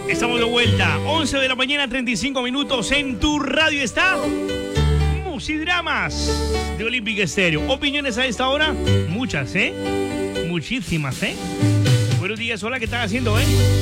Estamos de vuelta, 11 de la mañana, 35 minutos. En tu radio está Musidramas de Olímpica Estéreo. ¿Opiniones a esta hora? Muchas, muchísimas, Buenos días, hola, ¿qué estás haciendo,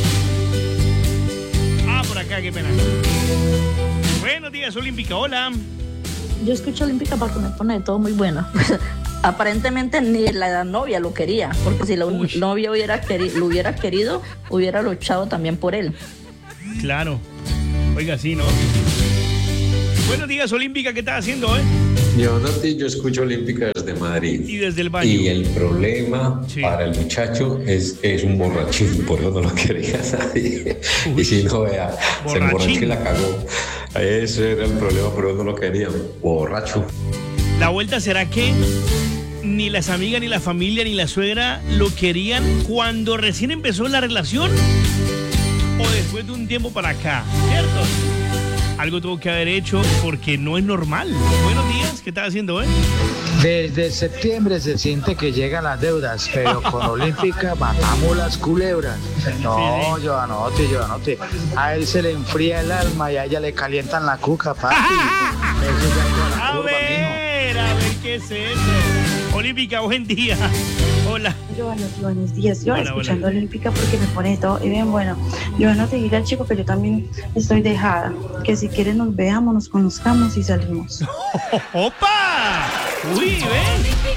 por acá, qué pena. Buenos días, Olímpica, hola. Yo escucho Olímpica porque me pone de todo muy bueno. Aparentemente ni la novia lo quería, porque si la novia lo hubiera querido, hubiera luchado también por él. Claro. Oiga, sí, ¿no? Buenos días, Olímpica, ¿qué estás haciendo, Yo escucho Olímpica desde Madrid. Y desde el baño. Y el problema para el muchacho es un borrachín, por eso no lo quería nadie. Y si no, vea, se emborrachó y la cagó. Ese era el problema, por eso no lo querían. Borracho. La vuelta será que ni las amigas, ni la familia, ni la suegra lo querían cuando recién empezó la relación o después de un tiempo para acá, ¿cierto? Algo tuvo que haber hecho porque no es normal. Buenos días, ¿qué estás haciendo, Desde septiembre se siente que llegan las deudas, pero con Olímpica matamos las culebras. No, sí. Giovanotti. A él se le enfría el alma y a ella le calientan la cuca, papi. Eso ya es toda la curva, a ver, ¿qué es eso? Olímpica, buen día. Hola. Buenos días. Yo Hola, escuchando hola. Olímpica porque me pone todo y bien bueno. Yo no te diga al chico que yo también estoy dejada. Que si quiere nos veamos, nos conozcamos y salimos. ¡Opa! Uy, ¿ves?